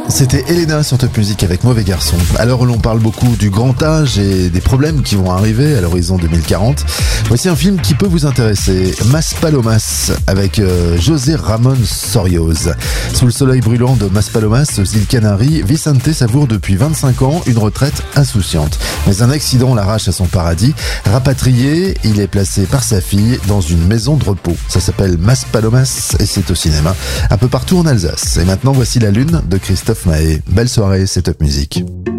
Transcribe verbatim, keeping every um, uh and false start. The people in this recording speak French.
C'était Elena sur Top Music avec Mauvais Garçon. À l'heure où l'on parle beaucoup du grand âge et des problèmes qui vont arriver à l'horizon deux mille quarante, voici un film qui peut vous intéresser. Maspalomas avec euh, José Ramon Sorios. Sous le soleil brûlant de Maspalomas, aux îles Canaries, Vicente savoure depuis vingt-cinq ans une retraite insouciante. Mais un accident l'arrache à son paradis. Rapatrié, il est placé par sa fille dans une maison de repos. Ça s'appelle Maspalomas et c'est au cinéma un peu partout en Alsace. Et maintenant, voici La Lune de Christophe Maé. Belle soirée, c'est Top Music.